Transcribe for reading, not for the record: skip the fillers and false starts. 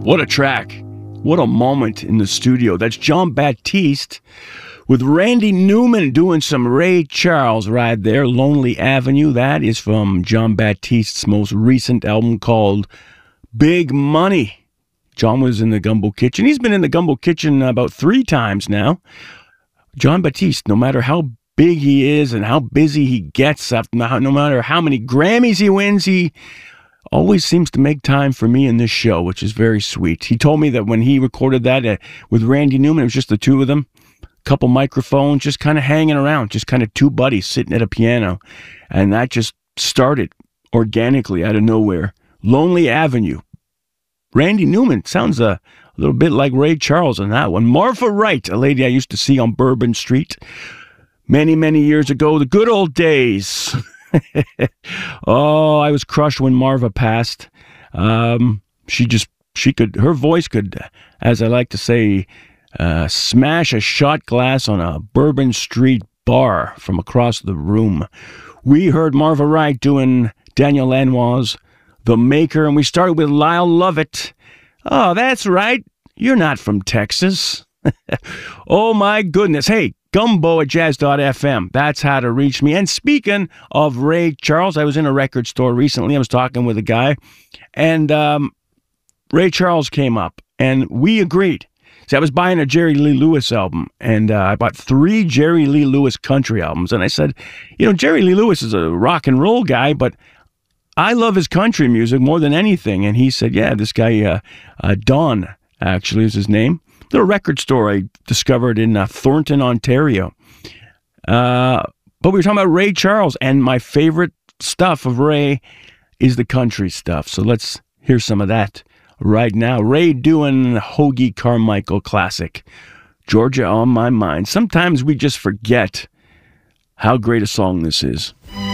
What a track. What a moment in the studio. That's Jon Batiste with Randy Newman doing some Ray Charles right there. Lonely Avenue. That is from Jon Batiste's most recent album called Big Money. John was in the Gumbo Kitchen. He's been in the Gumbo Kitchen about 3 times now. Jon Batiste, no matter how big he is and how busy he gets, no matter how many Grammys he wins, he always seems to make time for me in this show, which is very sweet. He told me that when he recorded that with Randy Newman, it was just the two of them, a couple microphones, just kind of hanging around, just kind of two buddies sitting at a piano. And that just started organically out of nowhere. Lonely Avenue. Randy Newman sounds a little bit like Ray Charles on that one. Marva Wright, a lady I used to see on Bourbon Street many, many years ago. The good old days. Oh, I was crushed when Marva passed. Her voice could, as I like to say, smash a shot glass on a Bourbon Street bar from across the room. We heard Marva Wright doing Daniel Lanois' The Maker, and we started with Lyle Lovett. Oh, that's right. You're not from Texas. Oh, my goodness. Hey, gumbo@jazz.fm. That's how to reach me. And speaking of Ray Charles, I was in a record store recently. I was talking with a guy, and Ray Charles came up, and we agreed. See, I was buying a Jerry Lee Lewis album, and I bought 3 Jerry Lee Lewis country albums. And I said, Jerry Lee Lewis is a rock and roll guy, but I love his country music more than anything. And he said, yeah, this guy, Don, actually is his name. Little record store I discovered in Thornton, Ontario. But we were talking about Ray Charles, and my favorite stuff of Ray is the country stuff. So let's hear some of that right now. Ray doing Hoagy Carmichael classic, Georgia on My Mind. Sometimes we just forget how great a song this is.